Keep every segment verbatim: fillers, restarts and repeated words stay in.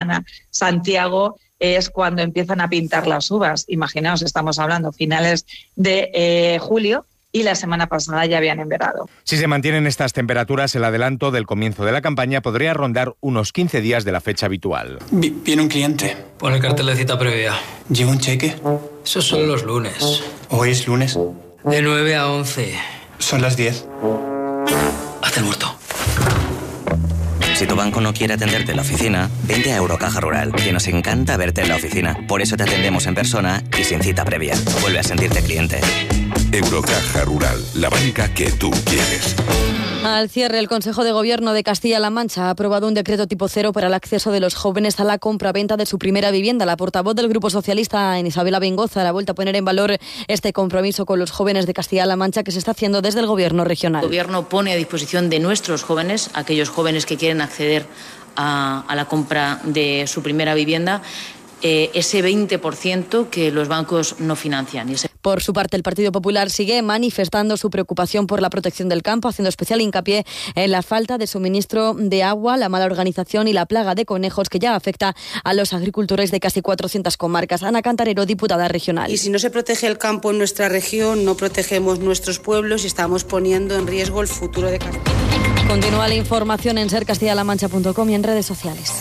Semana Santiago es cuando empiezan a pintar las uvas. Imaginaos, estamos hablando finales de eh, julio y la semana pasada ya habían emberado. Si se mantienen estas temperaturas, el adelanto del comienzo de la campaña podría rondar unos quince días de la fecha habitual. Vi- viene un cliente. Pon el cartel de cita previa. ¿Lleva un cheque? Esos son los lunes. ¿Hoy es lunes? De nueve a once. Son las diez. Haz el muerto. Si tu banco no quiere atenderte en la oficina, vente a Eurocaja Rural, que nos encanta verte en la oficina. Por eso te atendemos en persona y sin cita previa. Vuelve a sentirte cliente. Eurocaja Rural, la banca que tú quieres. Al cierre, el Consejo de Gobierno de Castilla-La Mancha ha aprobado un decreto tipo cero para el acceso de los jóvenes a la compra-venta de su primera vivienda. La portavoz del Grupo Socialista, Isabel Abengoza, ha vuelto a poner en valor este compromiso con los jóvenes de Castilla-La Mancha que se está haciendo desde el Gobierno regional. El Gobierno pone a disposición de nuestros jóvenes, aquellos jóvenes que quieren acceder a, a la compra de su primera vivienda, eh, ese veinte por ciento que los bancos no financian. Y ese... Por su parte, el Partido Popular sigue manifestando su preocupación por la protección del campo, haciendo especial hincapié en la falta de suministro de agua, la mala organización y la plaga de conejos que ya afecta a los agricultores de casi cuatrocientas comarcas. Ana Cantarero, diputada regional. Y si no se protege el campo en nuestra región, no protegemos nuestros pueblos y estamos poniendo en riesgo el futuro de Castilla. Continúa la información en ser castilla la mancha punto com y en redes sociales.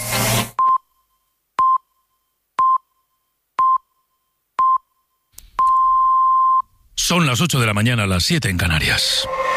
Son las ocho de la mañana, las siete en Canarias.